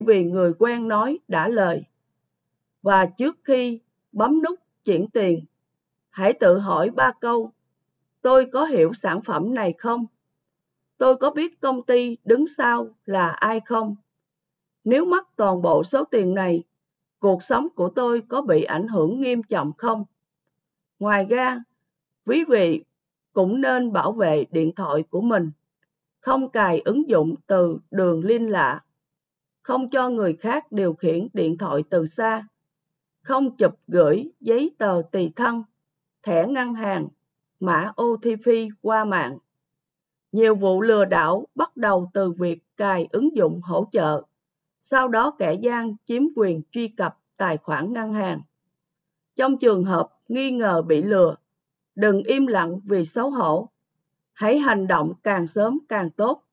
vì người quen nói đã lời. Và trước khi bấm nút chuyển tiền, hãy tự hỏi 3 câu. Tôi có hiểu sản phẩm này không? Tôi có biết công ty đứng sau là ai không? Nếu mất toàn bộ số tiền này, cuộc sống của tôi có bị ảnh hưởng nghiêm trọng không? Ngoài ra, quý vị cũng nên bảo vệ điện thoại của mình, không cài ứng dụng từ đường link lạ, không cho người khác điều khiển điện thoại từ xa, không chụp gửi giấy tờ tùy thân, thẻ ngân hàng, mã OTP qua mạng. Nhiều vụ lừa đảo bắt đầu từ việc cài ứng dụng hỗ trợ, sau đó kẻ gian chiếm quyền truy cập tài khoản ngân hàng. Trong trường hợp nghi ngờ bị lừa, đừng im lặng vì xấu hổ. Hãy hành động càng sớm càng tốt.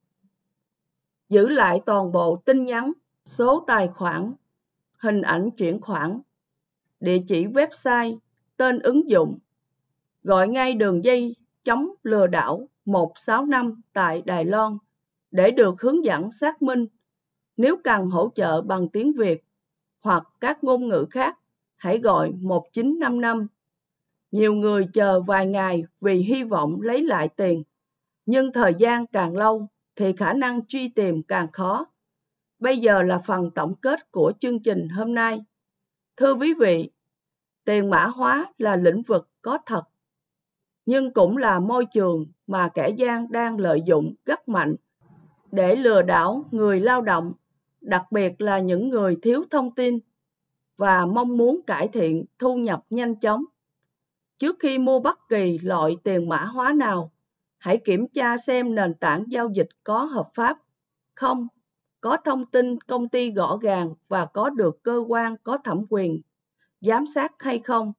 Giữ lại toàn bộ tin nhắn, số tài khoản, hình ảnh chuyển khoản, địa chỉ website, tên ứng dụng. Gọi ngay đường dây chống lừa đảo 165 tại Đài Loan để được hướng dẫn xác minh. Nếu cần hỗ trợ bằng tiếng Việt hoặc các ngôn ngữ khác, hãy gọi 1955. Nhiều người chờ vài ngày vì hy vọng lấy lại tiền, nhưng thời gian càng lâu thì khả năng truy tìm càng khó. Bây giờ là phần tổng kết của chương trình hôm nay. Thưa quý vị, tiền mã hóa là lĩnh vực có thật, nhưng cũng là môi trường mà kẻ gian đang lợi dụng rất mạnh để lừa đảo người lao động, đặc biệt là những người thiếu thông tin và mong muốn cải thiện thu nhập nhanh chóng. Trước khi mua bất kỳ loại tiền mã hóa nào, hãy kiểm tra xem nền tảng giao dịch có hợp pháp không, có thông tin công ty rõ ràng và có được cơ quan có thẩm quyền giám sát hay không.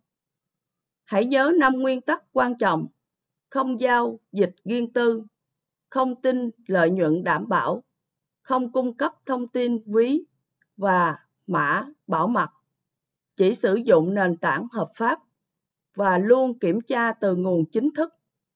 Hãy nhớ 5 nguyên tắc quan trọng: không giao dịch riêng tư, không tin lợi nhuận đảm bảo, không cung cấp thông tin ví và mã bảo mật, chỉ sử dụng nền tảng hợp pháp và luôn kiểm tra từ nguồn chính thức.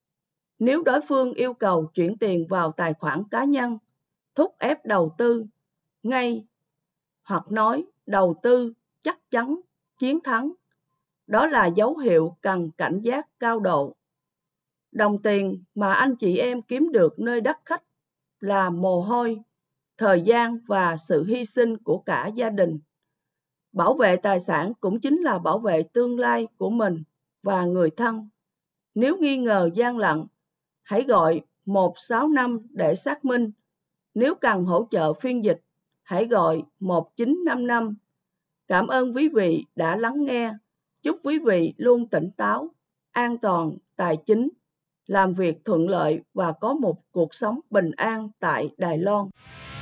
Nếu đối phương yêu cầu chuyển tiền vào tài khoản cá nhân, thúc ép đầu tư ngay hoặc nói đầu tư chắc chắn chiến thắng, đó là dấu hiệu cần cảnh giác cao độ. Đồng tiền mà anh chị em kiếm được nơi đất khách là mồ hôi, thời gian và sự hy sinh của cả gia đình. Bảo vệ tài sản cũng chính là bảo vệ tương lai của mình và người thân. Nếu nghi ngờ gian lận, hãy gọi 165 để xác minh. Nếu cần hỗ trợ phiên dịch, hãy gọi 1955. Cảm ơn quý vị đã lắng nghe. Chúc quý vị luôn tỉnh táo, an toàn tài chính, làm việc thuận lợi và có một cuộc sống bình an tại Đài Loan.